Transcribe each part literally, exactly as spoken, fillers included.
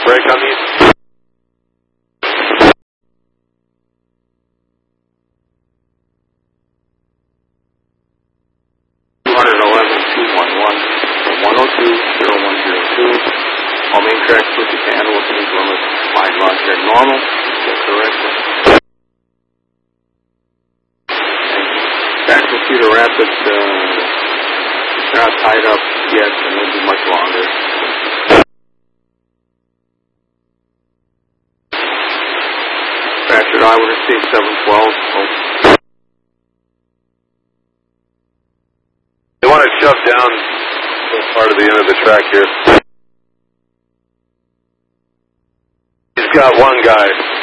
break on these? two eleven, two one one, one oh two, zero one zero two. All main tracks switch to handle with news limit. Line launch check normal. Get correct. Back to Cedar Rapids, uh, not tied up yet, and it'll be much longer. Back at Iowa State seven twelve. Oh. They want to shove down this part of the end of the track here. He's got one guy.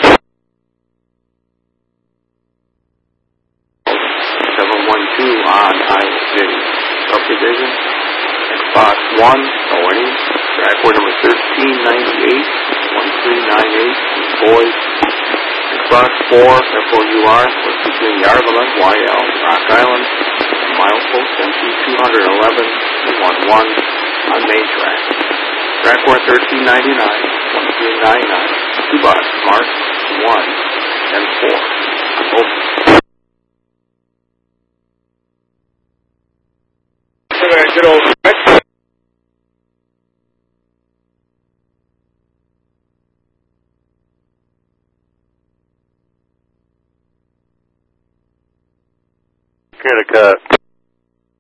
seven one two on Iowa City. Subdivision. Xbox one, Owen. Track word number thirteen ninety-eight, one three nine eight, boys. Xbox four, F O U R, was between Yarvilla, Y L, Rock Island, and milepost M T two eleven, two one one on main track. Track word thirteen ninety-nine, one three nine nine, two box mark, one, and four. Open. Good old stretch. Here to cut.